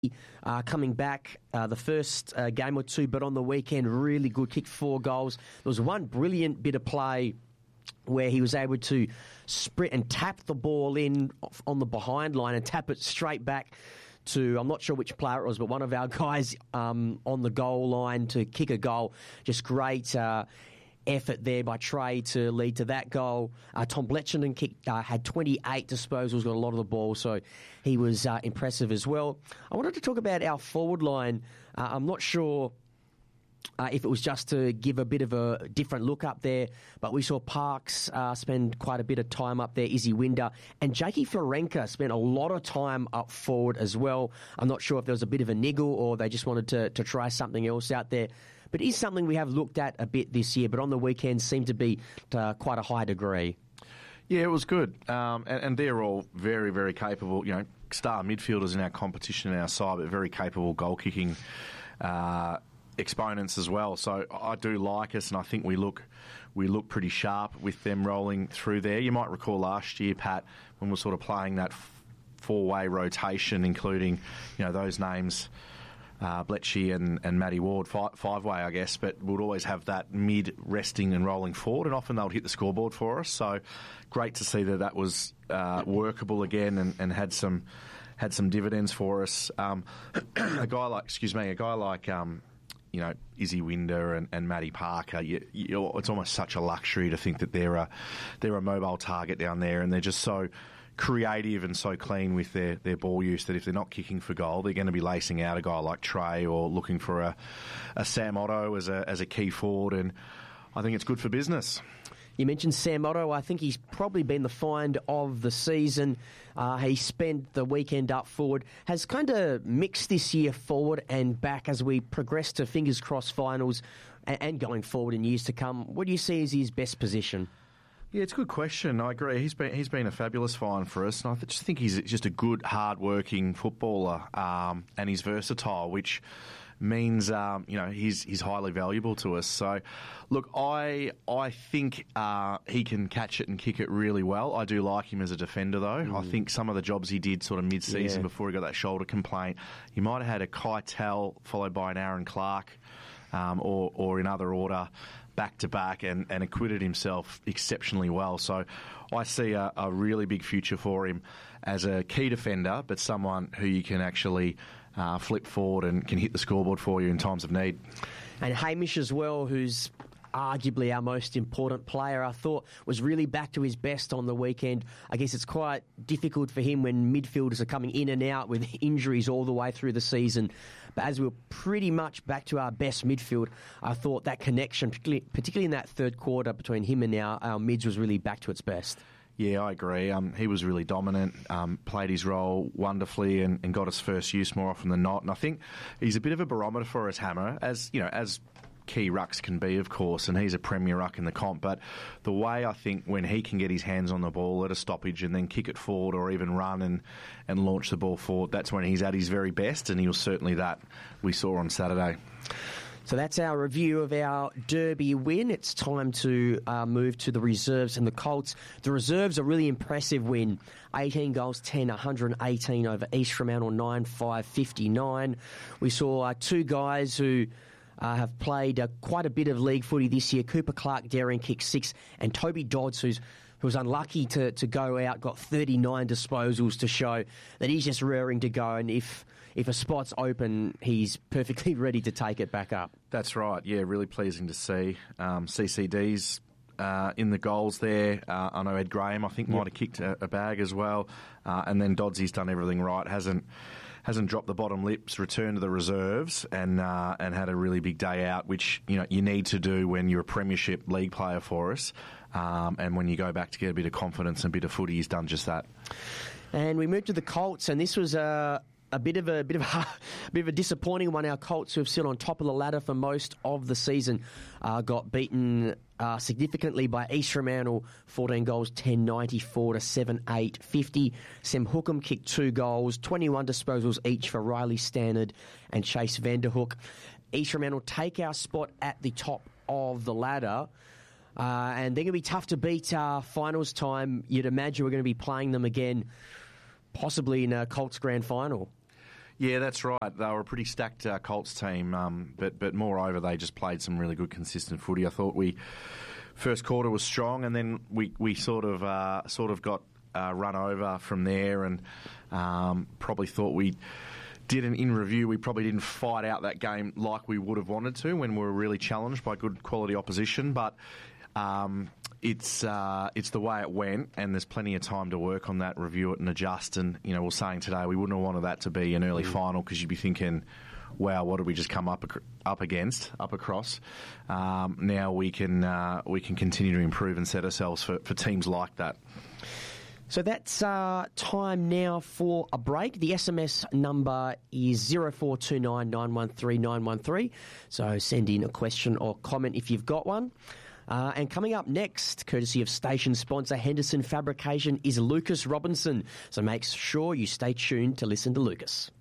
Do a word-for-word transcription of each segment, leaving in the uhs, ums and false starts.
Uh, coming back uh, the first uh, game or two, but on the weekend, really good, kicked four goals. There was one brilliant bit of play where he was able to sprint and tap the ball in on the behind line and tap it straight back to, I'm not sure which player it was, but one of our guys um, on the goal line to kick a goal. Just great uh, effort there by Trey to lead to that goal. Uh, Tom Bletchenden kicked, uh, had twenty-eight disposals, got a lot of the ball, so he was uh, impressive as well. I wanted to talk about our forward line. Uh, I'm not sure uh, if it was just to give a bit of a different look up there, but we saw Parks uh, spend quite a bit of time up there, Izzy Winder, and Jakey Florenka spent a lot of time up forward as well. I'm not sure if there was a bit of a niggle or they just wanted to, to try something else out there. But it is something we have looked at a bit this year, but on the weekend seemed to be to quite a high degree. Yeah, it was good. Um, and, and they're all very, very capable, you know, star midfielders in our competition in our side, but very capable goal-kicking uh, exponents as well. So I do like us, and I think we look we look pretty sharp with them rolling through there. You might recall last year, Pat, when we were sort of playing that four-way rotation, including, you know, those names, Uh, Bletchy and, and Matty Ward, five, five-way, I guess, but we'd always have that mid-resting and rolling forward, and often they would hit the scoreboard for us. So great to see that that was uh, workable again and, and had some had some dividends for us. Um, a guy like, excuse me, a guy like, um, you know, Izzy Winder and, and Matty Parker, you, you, it's almost such a luxury to think that they're a, they're a mobile target down there, and they're just so creative and so clean with their, their ball use that if they're not kicking for goal, they're going to be lacing out a guy like Trey or looking for a, a Sam Otto as a, as a key forward, and I think it's good for business. You mentioned Sam Otto. I think he's probably been the find of the season. Uh, he spent the weekend up forward, has kind of mixed this year forward and back as we progress to fingers crossed finals and, and going forward in years to come. What do you see as his best position? Yeah, it's a good question. I agree. He's been he's been a fabulous find for us, and I just think he's just a good, hard-working footballer, um, and he's versatile, which means um, you know he's he's highly valuable to us. So, look, I I think uh, he can catch it and kick it really well. I do like him as a defender, though. Mm. I think some of the jobs he did sort of mid-season yeah. before he got that shoulder complaint, he might have had a Kai Tell followed by an Aaron Clark, um, or or in other order, back to back, and, and acquitted himself exceptionally well. So I see a, a really big future for him as a key defender, but someone who you can actually uh, flip forward and can hit the scoreboard for you in times of need. And Hamish as well, who's arguably our most important player, I thought was really back to his best on the weekend. I guess it's quite difficult for him when midfielders are coming in and out with injuries all the way through the season. But as we were pretty much back to our best midfield, I thought that connection, particularly, particularly in that third quarter between him and our, our mids, was really back to its best. Yeah, I agree. Um, he was really dominant, um, played his role wonderfully, and, and got his first use more often than not. And I think he's a bit of a barometer for us, Hammer, as you know, as key rucks can be, of course, and he's a premier ruck in the comp, but the way I think when he can get his hands on the ball at a stoppage and then kick it forward or even run and, and launch the ball forward, that's when he's at his very best, and he was certainly that we saw on Saturday. So that's our review of our Derby win. It's time to uh, move to the reserves and the Colts. The reserves, a really impressive win. eighteen goals, ten, one hundred eighteen over East Fremantle, nine five fifty-nine. We saw uh, two guys who Uh, have played uh, quite a bit of league footy this year. Cooper Clark daring kick six, and Toby Dodds, who's, who was unlucky to, to go out, got thirty-nine disposals to show that he's just raring to go, and if if a spot's open, he's perfectly ready to take it back up. That's right, yeah, really pleasing to see. Um, C C D's uh, in the goals there. Uh, I know Ed Graham, I think, yep. might have kicked a, a bag as well. Uh, and then Doddsy's done everything right, hasn't hasn't dropped the bottom lips, returned to the reserves, and uh, and had a really big day out, which you know you need to do when you're a premiership league player for us, um, and when you go back to get a bit of confidence and a bit of footy, he's done just that. And we moved to the Colts, and this was a a bit of a bit of a, a bit of a disappointing one. Our Colts, who have sit on top of the ladder for most of the season, uh, got beaten uh, significantly by East Fremantle, fourteen goals, ten ninety-four to seven eight fifty. Sam Hookham kicked two goals, twenty-one disposals each for Riley Stannard and Chase Vanderhook. East Fremantle take our spot at the top of the ladder. Uh, and they're going to be tough to beat uh, finals time. You'd imagine we're going to be playing them again, possibly in a Colts grand final. Yeah, that's right. They were a pretty stacked uh, Colts team, um, but but moreover, they just played some really good, consistent footy. I thought we first quarter was strong, and then we we sort of uh, sort of got uh, run over from there, and um, probably thought we didn't in review. We probably didn't fight out that game like we would have wanted to when we were really challenged by good quality opposition, but. Um, It's uh, it's the way it went, and there's plenty of time to work on that, review it and adjust. And, you know, we we're saying today we wouldn't have wanted that to be an early mm. final because you'd be thinking, wow, what did we just come up up against, up across? Um, now we can uh, we can continue to improve and set ourselves for, for teams like that. So that's uh, time now for a break. The S M S number is zero four two nine, nine one three, nine one three. So send in a question or comment if you've got one. Uh, and coming up next, courtesy of station sponsor Henderson Fabrication, is Lucas Robinson. So make sure you stay tuned to listen to Lucas.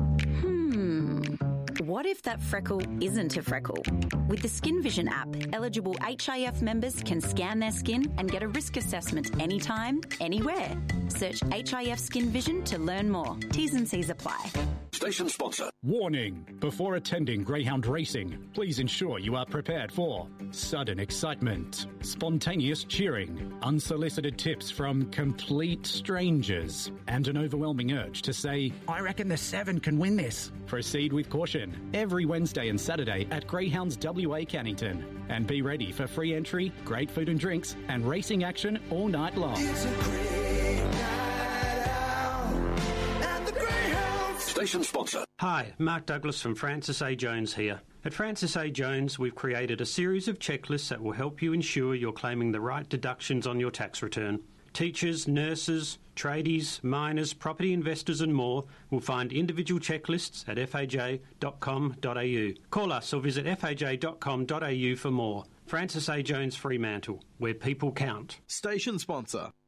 Hmm. What if that freckle isn't a freckle? With the Skin Vision app, eligible H I F members can scan their skin and get a risk assessment anytime, anywhere. Search H I F Skin Vision to learn more. T's and C's apply. Station sponsor. Warning. Before attending greyhound racing, please ensure you are prepared for sudden excitement, spontaneous cheering, unsolicited tips from complete strangers, and an overwhelming urge to say, I reckon the seven can win this. Proceed with caution every Wednesday and Saturday at Greyhounds W A Cannington. And be ready for free entry, great food and drinks, and racing action all night long. It's a great night out at the Greyhounds. Station sponsor. Hi, Mark Douglas from Francis A. Jones here. At Francis A. Jones, we've created a series of checklists that will help you ensure you're claiming the right deductions on your tax return. Teachers, nurses, tradies, miners, property investors and more will find individual checklists at f a j dot com dot a u. Call us or visit f a j dot com dot a u for more. Francis A. Jones Fremantle, where people count. Station sponsor.